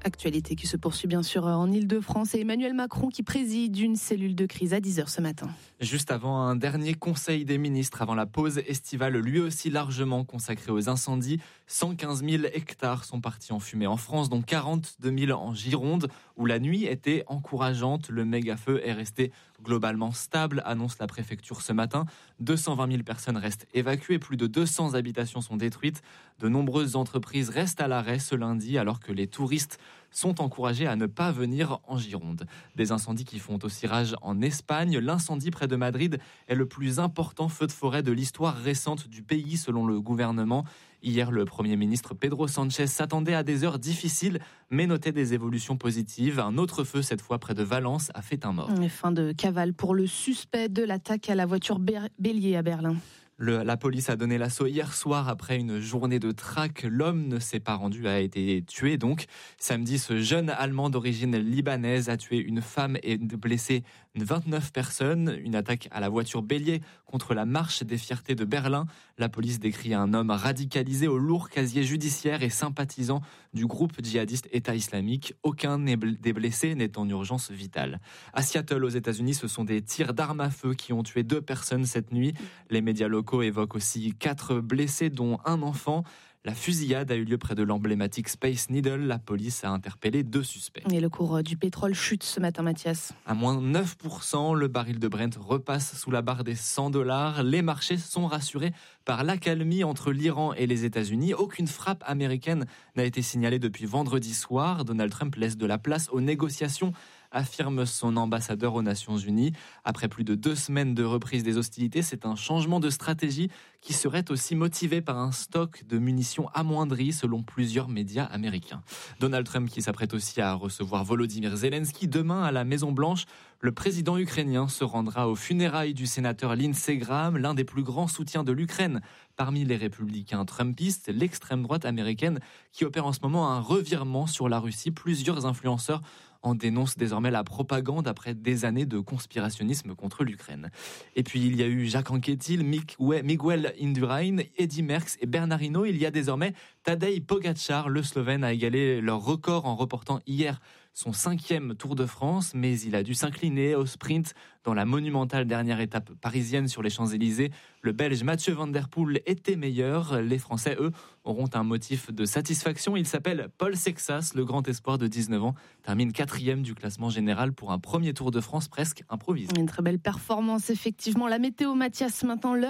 Actualité qui se poursuit bien sûr en Ile-de-France et Emmanuel Macron qui préside une cellule de crise à 10h ce matin. Juste avant un dernier conseil des ministres, avant la pause estivale, lui aussi largement consacré aux incendies. 115 000 hectares sont partis en fumée en France, dont 42 000 en Gironde, où la nuit était encourageante. Le méga-feu est resté globalement stable, annonce la préfecture ce matin. 220 000 personnes restent évacuées, plus de 200 habitations sont détruites. De nombreuses entreprises restent à l'arrêt ce lundi, alors que les touristes sont encouragés à ne pas venir en Gironde. Des incendies qui font aussi rage en Espagne. L'incendie près de Madrid est le plus important feu de forêt de l'histoire récente du pays, selon le gouvernement. Hier, le Premier ministre Pedro Sánchez s'attendait à des heures difficiles, mais notait des évolutions positives. Un autre feu, cette fois près de Valence, a fait un mort. Fin de cavale pour le suspect de l'attaque à la voiture bélier à Berlin. La police a donné l'assaut hier soir après une journée de traque. L'homme ne s'est pas rendu, a été tué donc. Samedi, ce jeune Allemand d'origine libanaise a tué une femme et blessé 29 personnes. Une attaque à la voiture bélier contre la marche des fiertés de Berlin. La police décrit un homme radicalisé au lourd casier judiciaire et sympathisant du groupe djihadiste État islamique. Aucun des blessés n'est en urgence vitale. À Seattle, aux États-Unis, ce sont des tirs d'armes à feu qui ont tué 2 personnes cette nuit. Les médias locaux évoquent aussi 4 blessés, dont un enfant. La fusillade a eu lieu près de l'emblématique Space Needle. La police a interpellé 2 suspects. Et le cours du pétrole chute ce matin, Mathias. À moins 9%, le baril de Brent repasse sous la barre des $100. Les marchés sont rassurés par l'accalmie entre l'Iran et les États-Unis. Aucune frappe américaine n'a été signalée depuis vendredi soir. Donald Trump laisse de la place aux négociations, affirme son ambassadeur aux Nations Unies. Après plus de 2 semaines de reprise des hostilités, c'est un changement de stratégie qui serait aussi motivé par un stock de munitions amoindri, selon plusieurs médias américains. Donald Trump qui s'apprête aussi à recevoir Volodymyr Zelensky demain à la Maison-Blanche. Le président ukrainien se rendra aux funérailles du sénateur Lindsey Graham, l'un des plus grands soutiens de l'Ukraine. Parmi les républicains trumpistes, l'extrême droite américaine qui opère en ce moment un revirement sur la Russie. Plusieurs influenceurs en dénoncent désormais la propagande après des années de conspirationnisme contre l'Ukraine. Et puis il y a eu Jacques Anquetil, Miguel Indurain, Eddy Merckx et Bernard Hinault. Il y a désormais Tadej Pogačar, le Slovène, a égalé leur record en remportant hier son 5e Tour de France, mais il a dû s'incliner au sprint dans la monumentale dernière étape parisienne sur les Champs-Élysées. Le Belge Mathieu Van Der Poel était meilleur. Les Français, eux, auront un motif de satisfaction. Il s'appelle Paul Sexas, le grand espoir de 19 ans, termine 4e du classement général pour un premier Tour de France presque improvisé. Une très belle performance, effectivement. La météo, Mathias, maintenant l'heure.